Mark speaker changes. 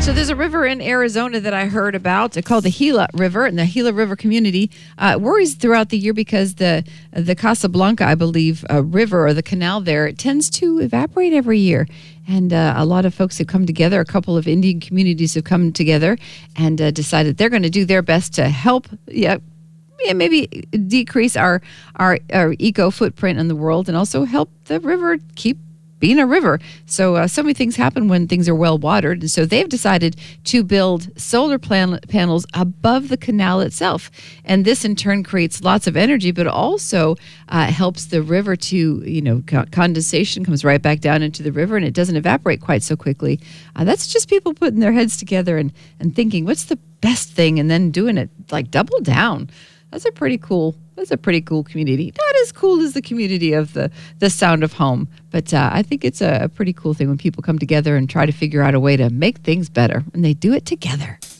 Speaker 1: So there's a river in Arizona that I heard about called the Gila River, and the Gila River community worries throughout the year because the Casablanca, I believe, river or the canal there, it tends to evaporate every year. And a lot of folks have come together, a couple of Indian communities have come together and decided they're going to do their best to help maybe decrease our eco footprint in the world and also help the river keep being a river. So many things happen when things are well watered. And so they've decided to build solar panels above the canal itself. And this in turn creates lots of energy, but also helps the river to, condensation comes right back down into the river and it doesn't evaporate quite so quickly. That's just people putting their heads together and thinking, what's the best thing? And then doing it like double down. That's a pretty cool community. Not as cool as the community of the Sound of Home, but I think it's a pretty cool thing when people come together and try to figure out a way to make things better, and they do it together.